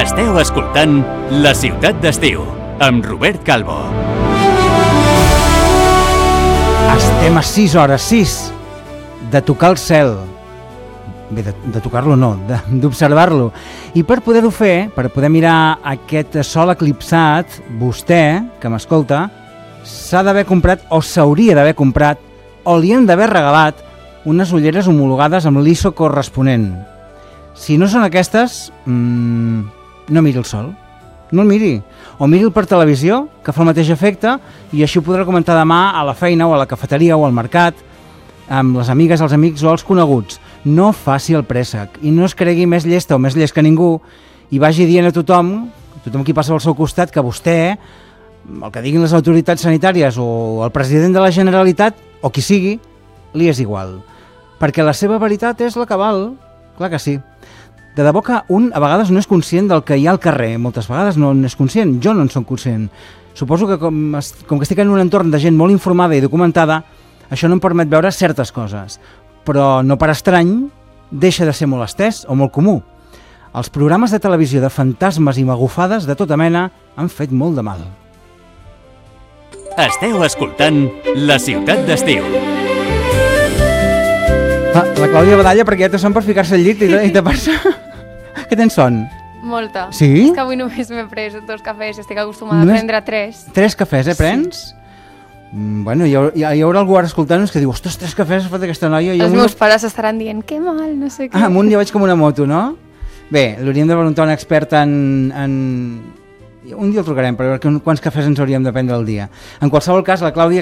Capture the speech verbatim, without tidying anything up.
Esteu escoltant La Ciutat d'Estiu, amb Robert Calvo. Estem a sis hores, sis, de tocar el cel. Bé, de, de tocar-lo no, d'observar-lo. I per poder-ho fer, per poder mirar aquest sol eclipsat, vostè, que m'escolta, s'ha d'haver comprat, o s'hauria d'haver comprat, o li han d'haver regalat, unes ulleres homologades amb l'I S O corresponent. Si no són aquestes, mmm, no miri el sol. No el miri. O miri'l per televisió, que fa el mateix efecte, i així ho podrà comentar demà a la feina o a la cafeteria o al mercat, amb les amigues, els amics o els coneguts. No faci el préssec i no es cregui més llesta o més llest que ningú i vagi dient a tothom, tothom qui passa al seu costat, que vostè, el que diguin les autoritats sanitàries o el president de la Generalitat, o qui sigui, li és igual. Perquè la seva veritat és la que val. Clar que sí. De debò que un a vegades no és conscient del que hi ha al carrer. Moltes vegades no n'és conscient. Jo no en soc conscient. Suposo que com, com que estic en un entorn de gent molt informada i documentada, això no em permet veure certes coses. Però no per estrany, deixa de ser molt estès o molt comú. Els programes de televisió de fantasmes i magufades de tota mena han fet molt de mal. Esteu escoltant La Ciutat d'Estiu. Ah, la Clàudia Badalla, perquè ja té son per ficar-se al llit i, i tapar-se. Què tens son? Molta. Sí? És que avui només m'he pres dos cafès, estic acostumada només... a prendre tres. Tres cafès, eh, prens? Sí. Mm, bueno, hi haurà, hi haurà algú ara escoltant-nos que diu, ostres, tres cafès ha fet aquesta noia. Els meus pares estaran dient, que mal, no sé què. Ah, amunt ja veig com una moto, no? Bé, l'hauríem de preguntar a un expert en... en... Un dia el trucarem per veure quants cafès ens hauríem de prendre al dia. En qualsevol cas, la Clàudia